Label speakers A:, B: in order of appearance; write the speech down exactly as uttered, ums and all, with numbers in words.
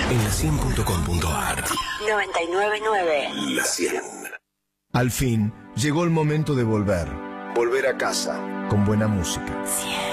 A: en la cien punto com punto ar.
B: noventa y nueve punto nueve.
A: La cien.
C: Al fin, llegó el momento de volver. Volver a casa, con buena música.